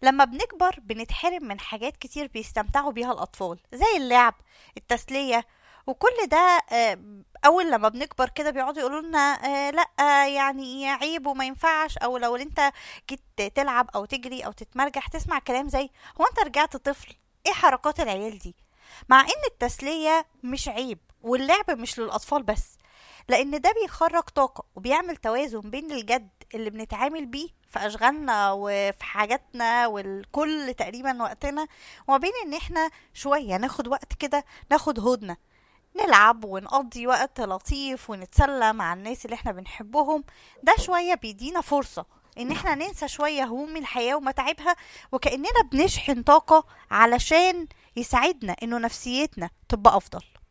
لما بنكبر بنتحرم من حاجات كتير بيستمتعوا بيها الأطفال زي اللعب، التسلية، وكل ده. أول لما بنكبر كده بيقعدوا يقولوا لنا لأ، يعني عيب وما ينفعش، أو لو انت جيت تلعب أو تجري أو تتمرجح تسمع كلام زي هو انت رجعت طفل؟ ايه حركات العيال دي؟ مع ان التسلية مش عيب واللعب مش للأطفال بس، لأن ده بيخرج طاقة وبيعمل توازن بين الجد اللي بنتعامل بيه في أشغالنا وفي حاجاتنا والكل تقريبا وقتنا، وما بين ان احنا شوية ناخد وقت كده، ناخد هدنة، نلعب ونقضي وقت لطيف ونتسلى مع الناس اللي احنا بنحبهم. ده شوية بيدينا فرصة ان احنا ننسى شوية هموم الحياة ومتاعبها، وكأننا بنشحن طاقة علشان يساعدنا انه نفسيتنا تبقى افضل.